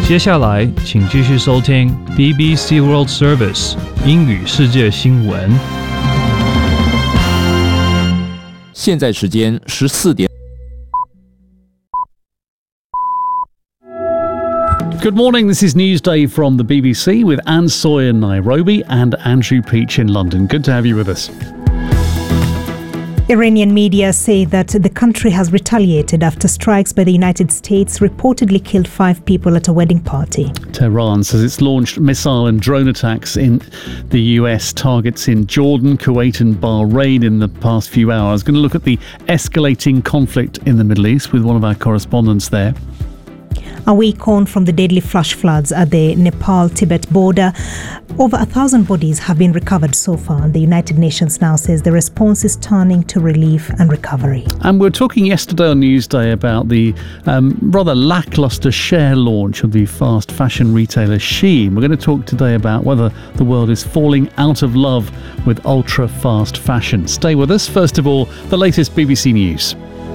接下来，请继续收听 BBC World Service 英语世界新闻。 现在时间14点。 Good morning, this is Newsday from the BBC with Anne Sawyer in Nairobi and Andrew Peach in London. Good to have you with us. Iranian media say that the country has retaliated after strikes by the United States reportedly killed 5 people at a wedding party. Tehran says it's launched missile and drone attacks in the US targets in Jordan, Kuwait and Bahrain in the past few hours. Going to look at the escalating conflict in the Middle East with one of our correspondents there. A week on from the deadly flash floods at the Nepal-Tibet border, over 1,000 bodies have been recovered so far, and the United Nations now says the response is turning to relief and recovery. And we were talking yesterday on Newsday about the rather lacklustre share launch of the fast fashion retailer Shein. We're going to talk today about whether the world is falling out of love with ultra-fast fashion. Stay with us. First of all, the latest BBC News.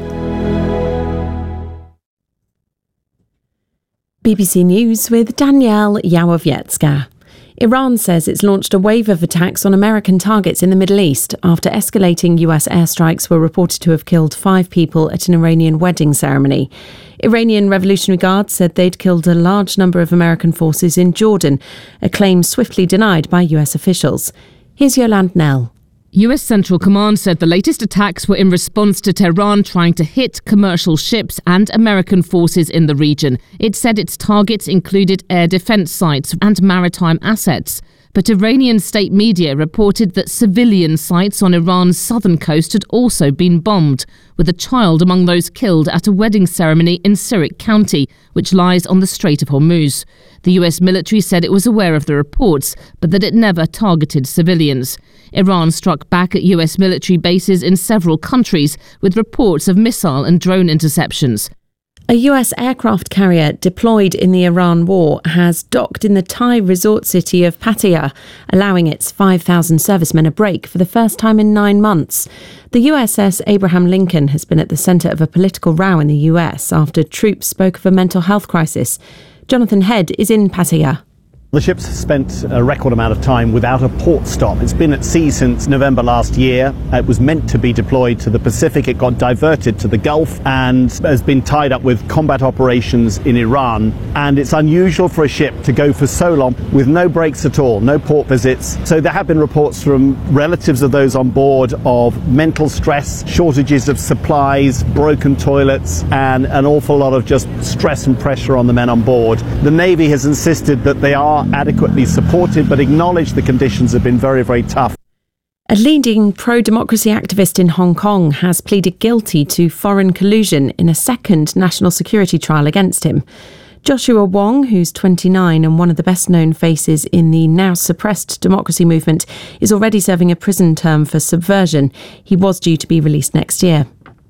BBC News with Danielle Yawowiecka. Iran says it's launched a wave of attacks on American targets in the Middle East after escalating US airstrikes were reported to have killed 5 people at an Iranian wedding ceremony. Iranian Revolutionary Guard said they'd killed a large number of American forces in Jordan, a claim swiftly denied by US officials. Here's Yolande Nell. US Central Command said the latest attacks were in response to Tehran trying to hit commercial ships and American forces in the region. It said its targets included air defense sites and maritime assets. But Iranian state media reported that civilian sites on Iran's southern coast had also been bombed, with a child among those killed at a wedding ceremony in Sirik County, which lies on the Strait of Hormuz. The US military said it was aware of the reports, but that it never targeted civilians. Iran struck back at US military bases in several countries, with reports of missile and drone interceptions. A US aircraft carrier deployed in the Iran war has docked in the Thai resort city of Pattaya, allowing its 5,000 servicemen a break for the first time in 9 months. The USS Abraham Lincoln has been at the centre of a political row in the US after troops spoke of a mental health crisis. Jonathan Head is in Pattaya. The ship's spent a record amount of time without a port stop. It's been at sea since November last year. It was meant to be deployed to the Pacific. It got diverted to the Gulf and has been tied up with combat operations in Iran. And it's unusual for a ship to go for so long with no breaks at all, no port visits. So there have been reports from relatives of those on board of mental stress, shortages of supplies, broken toilets, and an awful lot of just stress and pressure on the men on board. The Navy has insisted that they are adequately supported, but acknowledged the conditions have been very, very tough. A leading pro-democracy activist in Hong Kong has pleaded guilty to foreign collusion in a second national security trial against him. Joshua Wong, who's 29 and one of the best-known faces in the now-suppressed democracy movement, is already serving a prison term for subversion. He was due to be released next year.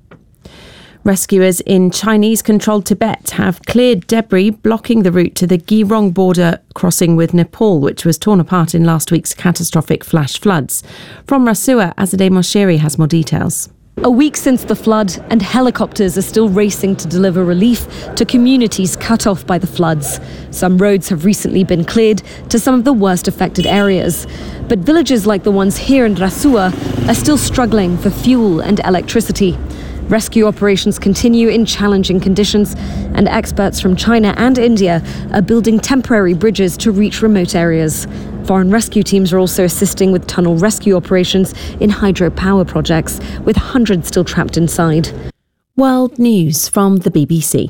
Rescuers in Chinese-controlled Tibet have cleared debris blocking the route to the Girong border crossing with Nepal, which was torn apart in last week's catastrophic flash floods. From Rasua, Azadeh Moshiri has more details. A week since the flood, and helicopters are still racing to deliver relief to communities cut off by the floods. Some roads have recently been cleared to some of the worst affected areas. But villages like the ones here in Rasua are still struggling for fuel and electricity. Rescue operations continue in challenging conditions, and experts from China and India are building temporary bridges to reach remote areas. Foreign rescue teams are also assisting with tunnel rescue operations in hydropower projects, with hundreds still trapped inside. World News from the BBC.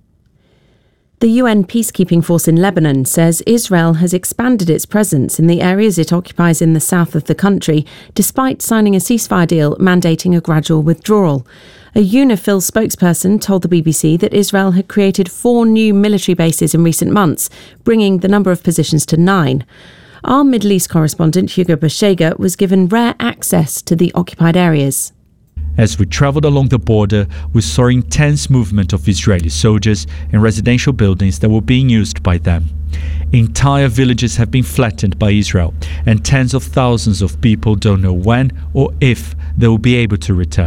The UN peacekeeping force in Lebanon says Israel has expanded its presence in the areas it occupies in the south of the country, despite signing a ceasefire deal mandating a gradual withdrawal. A UNIFIL spokesperson told the BBC that Israel had created 4 new military bases in recent months, bringing the number of positions to 9. Our Middle East correspondent Hugo Bashega was given rare access to the occupied areas. As we traveled along the border, we saw intense movement of Israeli soldiers in residential buildings that were being used by them. Entire villages have been flattened by Israel, and tens of thousands of people don't know when or if they will be able to return.